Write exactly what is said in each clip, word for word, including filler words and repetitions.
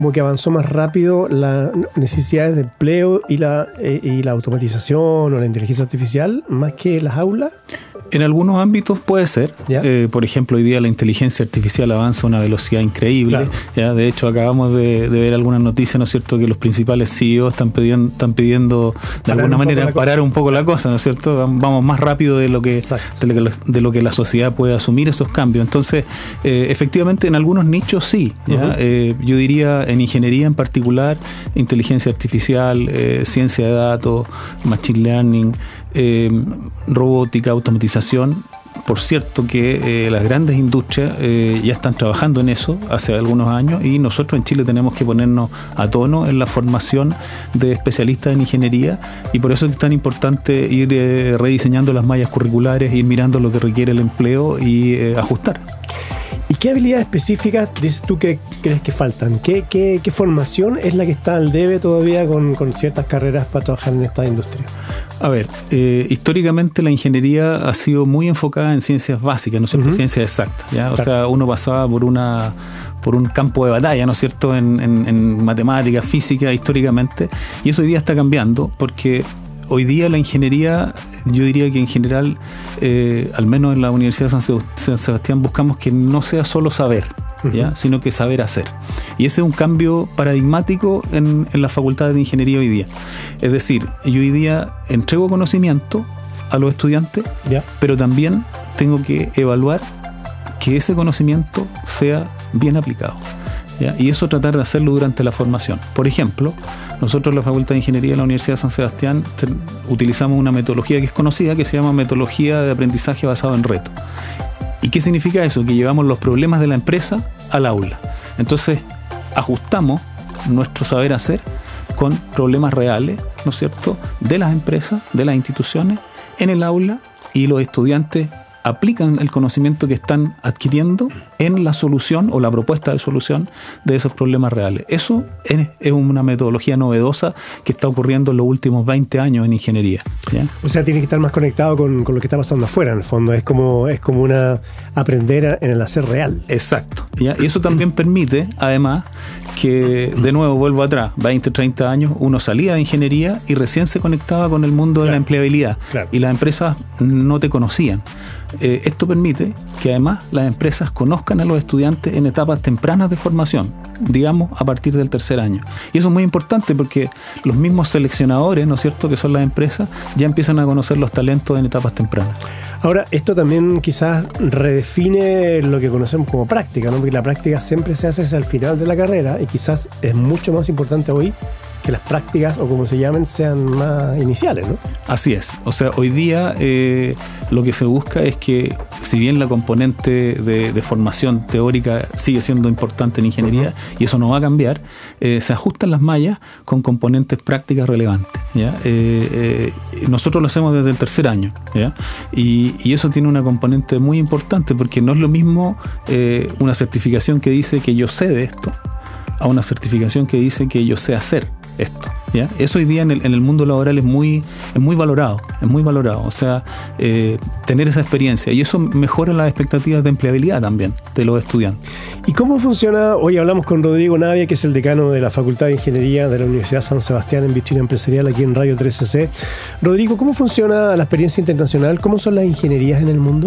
como que avanzó más rápido las necesidades de empleo y la, eh, y la automatización o la inteligencia artificial más que las aulas. En algunos ámbitos puede ser. Eh, por ejemplo, hoy día la inteligencia artificial avanza a una velocidad increíble. Claro. ¿Ya? De hecho, acabamos de, de ver algunas noticias, ¿no es cierto?, que los principales C E Os están pidiendo, están pidiendo de parar alguna manera parar un poco la cosa, ¿no es cierto? Vamos más rápido de lo que, de lo que, de lo que la sociedad puede asumir esos cambios. Entonces, eh, efectivamente, en algunos nichos sí. ¿Ya? Uh-huh. Eh, yo diría en ingeniería en particular, inteligencia artificial, eh, ciencia de datos, machine learning, eh, robótica, automatización. Por cierto que eh, las grandes industrias eh, ya están trabajando en eso hace algunos años y nosotros en Chile tenemos que ponernos a tono en la formación de especialistas en ingeniería y por eso es tan importante ir eh, rediseñando las mallas curriculares, ir mirando lo que requiere el empleo y eh, ajustar. ¿Y qué habilidades específicas dices tú que crees que faltan? ¿Qué, qué, qué formación es la que está al debe todavía con, con ciertas carreras para trabajar en esta industria? A ver, eh, históricamente la ingeniería ha sido muy enfocada en ciencias básicas, ¿no es cierto? Uh-huh. Ciencias exactas, ¿ya? O claro. sea, uno pasaba por una por un campo de batalla, ¿no es cierto?, en, en, en matemáticas, física, históricamente, y eso hoy día está cambiando porque hoy día la ingeniería, yo diría que en general, eh, al menos en la Universidad de San Sebastián, buscamos que no sea solo saber, ¿ya? Uh-huh. Sino que saber hacer. Y ese es un cambio paradigmático en, en las facultades de ingeniería hoy día. Es decir, yo hoy día entrego conocimiento a los estudiantes, ¿ya? Pero también tengo que evaluar que ese conocimiento sea bien aplicado, ¿ya? Y eso tratar de hacerlo durante la formación. Por ejemplo, nosotros en la Facultad de Ingeniería de la Universidad de San Sebastián te, utilizamos una metodología que es conocida, que se llama metodología de aprendizaje basado en retos. ¿Y qué significa eso? Que llevamos los problemas de la empresa al aula. Entonces, ajustamos nuestro saber hacer con problemas reales, ¿no es cierto?, de las empresas, de las instituciones, en el aula, y los estudiantes aplican el conocimiento que están adquiriendo en la solución o la propuesta de solución de esos problemas reales. Eso es, es una metodología novedosa que está ocurriendo en los últimos veinte años en ingeniería, ¿ya? O sea, tiene que estar más conectado con, con lo que está pasando afuera, en el fondo. Es como, es como una aprender en el hacer real. Exacto, ¿ya? Y eso también permite, además, que, de nuevo, vuelvo atrás, veinte, treinta años, uno salía de ingeniería y recién se conectaba con el mundo, claro, de la empleabilidad. Claro. Y las empresas no te conocían. Eh, esto permite que además las empresas conozcan a los estudiantes en etapas tempranas de formación, digamos a partir del tercer año. Y eso es muy importante porque los mismos seleccionadores, ¿no es cierto?, que son las empresas, ya empiezan a conocer los talentos en etapas tempranas. Ahora, esto también quizás redefine lo que conocemos como práctica, ¿no? Porque la práctica siempre se hace hacia el final de la carrera y quizás es mucho más importante hoy que las prácticas, o como se llamen, sean más iniciales, ¿no? Así es. O sea, hoy día eh, lo que se busca es que, si bien la componente de, de formación teórica sigue siendo importante en ingeniería, uh-huh, y eso no va a cambiar, eh, se ajustan las mallas con componentes prácticas relevantes, ¿ya? Eh, eh, nosotros lo hacemos desde el tercer año, ¿ya? Y, y eso tiene una componente muy importante porque no es lo mismo eh, una certificación que dice que yo sé de esto a una certificación que dice que yo sé hacer esto, ¿ya? Eso hoy día en el, en el mundo laboral es muy, es muy valorado, es muy valorado. O sea, eh, tener esa experiencia, y eso mejora las expectativas de empleabilidad también de los estudiantes. ¿Y cómo funciona? Hoy hablamos con Rodrigo Navia, que es el decano de la Facultad de Ingeniería de la Universidad San Sebastián en Vitrina Empresarial, aquí en Radio trece C. Rodrigo, ¿cómo funciona la experiencia internacional? ¿Cómo son las ingenierías en el mundo?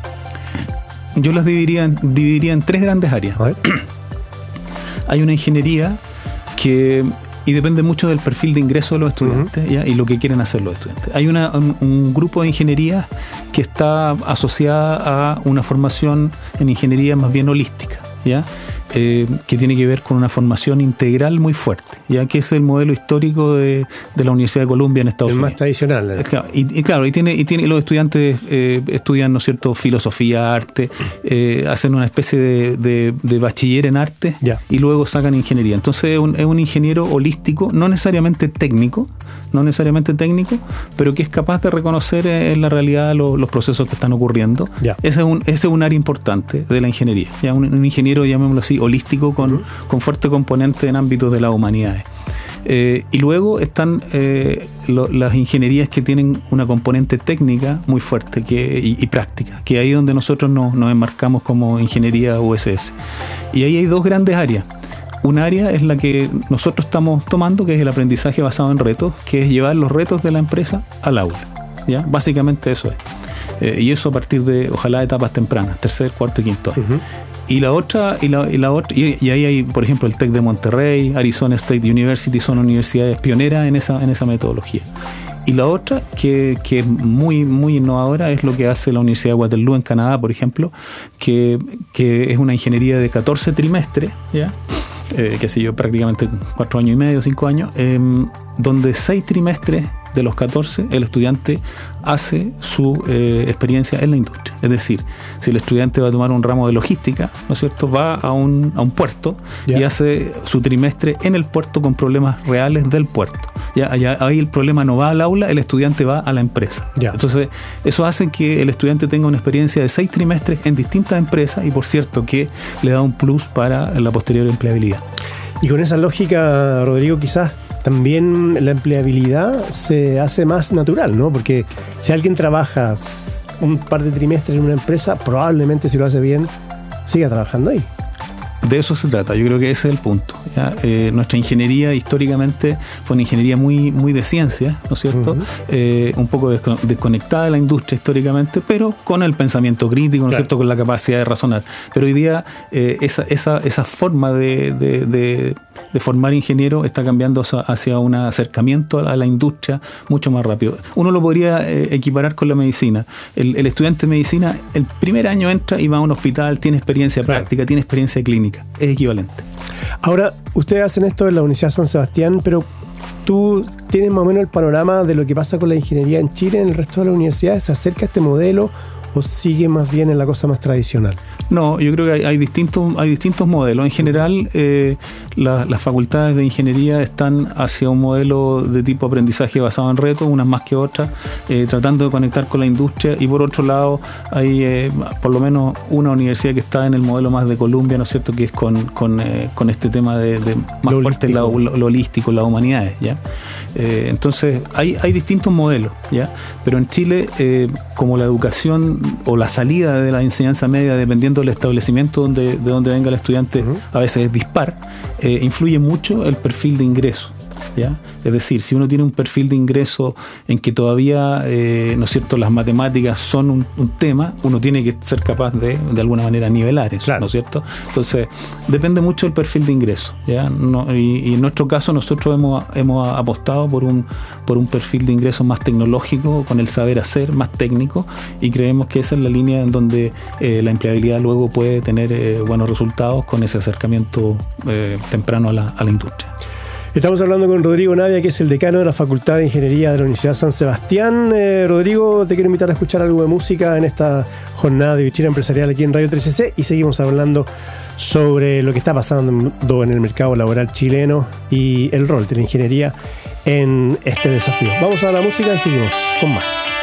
Yo las dividiría en, dividiría en tres grandes áreas. A ver. Hay una ingeniería que, y depende mucho del perfil de ingreso de los estudiantes, uh-huh, ¿ya? Y lo que quieren hacer los estudiantes. Hay una, un, un grupo de ingeniería que está asociada a una formación en ingeniería más bien holística, ¿ya? Eh, que tiene que ver con una formación integral muy fuerte, ya que es el modelo histórico de, de la Universidad de Columbia en Estados el Unidos. El más tradicional. ¿eh? Claro, y, y claro, y tiene, y tiene, los estudiantes eh, estudian, ¿no es cierto?, filosofía, arte, eh, hacen una especie de, de, de bachiller en arte, yeah, y luego sacan ingeniería. Entonces es un, es un ingeniero holístico, no necesariamente técnico, no necesariamente técnico, pero que es capaz de reconocer en la realidad los, los procesos que están ocurriendo. Yeah. Ese es un, ese es un área importante de la ingeniería. Ya un, un ingeniero, llamémoslo así, holístico con, uh-huh, con fuerte componente en ámbitos de las humanidades. Eh, y luego están eh, lo, las ingenierías que tienen una componente técnica muy fuerte que, y, y práctica, que ahí es donde nosotros nos, nos enmarcamos como ingeniería U S S. Y ahí hay dos grandes áreas. Un área es la que nosotros estamos tomando, que es el aprendizaje basado en retos, que es llevar los retos de la empresa al aula, ¿ya? Básicamente eso es. Eh, y eso a partir de, ojalá, etapas tempranas, tercer, cuarto y quinto año. Uh-huh. Y la otra, y la, y la otra, y, y ahí hay, por ejemplo, el TEC de Monterrey, Arizona State University, son universidades pioneras en esa, en esa metodología. Y la otra, que, que es muy, muy innovadora, es lo que hace la Universidad de Waterloo en Canadá, por ejemplo, que, que es una ingeniería de catorce trimestres, ¿ya? Eh, que sé yo, prácticamente cuatro años y medio, cinco años, eh, donde seis trimestres de los catorce el estudiante hace su eh, experiencia en la industria. Es decir, si el estudiante va a tomar un ramo de logística, ¿no es cierto?, va a un, a un puerto, yeah, y hace su trimestre en el puerto con problemas reales del puerto. Ya, allá, ahí el problema no va al aula, el estudiante va a la empresa. Yeah. Entonces, eso hace que el estudiante tenga una experiencia de seis trimestres en distintas empresas y, por cierto, que le da un plus para la posterior empleabilidad. Y con esa lógica, Rodrigo, quizás también la empleabilidad se hace más natural, ¿no? Porque si alguien trabaja un par de trimestres en una empresa, probablemente, si lo hace bien, siga trabajando ahí. De eso se trata, yo creo que ese es el punto, ¿ya? Eh, nuestra ingeniería históricamente fue una ingeniería muy, muy de ciencia, ¿no es cierto? Uh-huh. Eh, un poco desconectada de la industria históricamente, pero con el pensamiento crítico, ¿no es claro. cierto? Con la capacidad de razonar. Pero hoy día eh, esa, esa, esa forma de, de, de, de formar ingenieros está cambiando hacia un acercamiento a la industria mucho más rápido. Uno lo podría eh, equiparar con la medicina. El, el estudiante de medicina, el primer año entra y va a un hospital, tiene experiencia claro. práctica, tiene experiencia clínica. Es equivalente. Ahora, ustedes hacen esto en la Universidad San Sebastián, pero ¿tú tienes más o menos el panorama de lo que pasa con la ingeniería en Chile, en el resto de las universidades? ¿Se acerca a este modelo o sigue más bien en la cosa más tradicional? No, yo creo que hay, hay, distintos, hay distintos modelos. En general, eh, la, las facultades de ingeniería están hacia un modelo de tipo aprendizaje basado en retos, unas más que otras, eh, tratando de conectar con la industria. Y por otro lado, hay eh, por lo menos una universidad que está en el modelo más de Columbia, ¿no es cierto?, que es con, con, eh, con este tema de, de más lo fuerte holístico. Lo, lo, lo holístico, las humanidades, ¿ya? Eh, entonces, hay, hay distintos modelos, ¿ya? Pero en Chile, eh, como la educación o la salida de la enseñanza media, dependiendo del establecimiento donde, de donde venga el estudiante, uh-huh. a veces es dispar, eh, influye mucho el perfil de ingreso, ¿ya? Es decir, si uno tiene un perfil de ingreso en que todavía, eh, ¿no es cierto?, las matemáticas son un, un tema, uno tiene que ser capaz de, de alguna manera, nivelar eso, claro. ¿no es cierto? Entonces, depende mucho del perfil de ingreso, ¿ya? No, y, y en nuestro caso, nosotros hemos, hemos apostado por un, por un perfil de ingreso más tecnológico, con el saber hacer, más técnico, y creemos que esa es la línea en donde eh, la empleabilidad luego puede tener eh, buenos resultados con ese acercamiento eh, temprano a la, a la industria. Estamos hablando con Rodrigo Navia, que es el decano de la Facultad de Ingeniería de la Universidad San Sebastián. Eh, Rodrigo, te quiero invitar a escuchar algo de música en esta jornada de Bichira Empresarial aquí en Radio tres C, y seguimos hablando sobre lo que está pasando en el mercado laboral chileno y el rol de la ingeniería en este desafío. Vamos a la música y seguimos con más.